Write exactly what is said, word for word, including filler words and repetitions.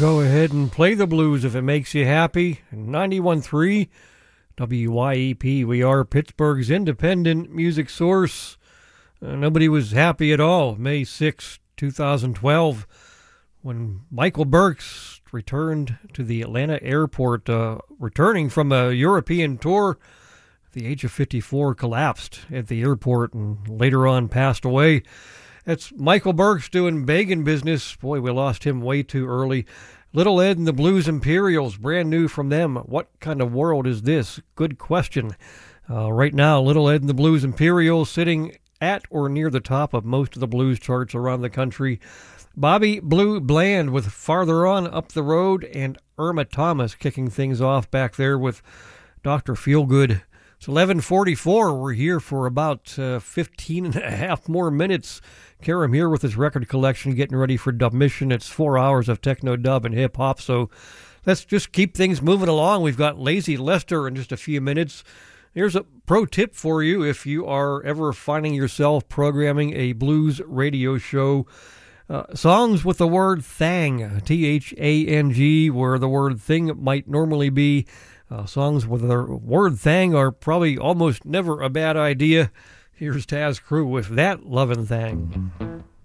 Go ahead and play the blues if it makes you happy. ninety-one point three W Y E P. We are Pittsburgh's independent music source. Uh, nobody was happy at all. May sixth, twenty twelve, when Michael Burks returned to the Atlanta airport, uh, returning from a European tour. At the age of fifty-four, collapsed at the airport and later on passed away. That's Michael Burks doing begging business. Boy, we lost him way too early. Little Ed and the Blues Imperials, brand new from them. What kind of world is this? Good question. Uh, right now, Little Ed and the Blues Imperials sitting at or near the top of most of the blues charts around the country. Bobby Blue Bland with Farther On Up the Road, and Irma Thomas kicking things off back there with Doctor Feelgood. It's eleven forty-four. We're here for about uh, fifteen and a half more minutes. Karam here with his record collection, getting ready for Dub Mission. It's four hours of techno dub and hip hop, so let's just keep things moving along. We've got Lazy Lester in just a few minutes. Here's a pro tip for you if you are ever finding yourself programming a blues radio show. Uh, songs with the word thang, T H A N G, where the word thing might normally be. Uh, songs with the word thang are probably almost never a bad idea. Here's Taz Crew with That Lovin' Thang.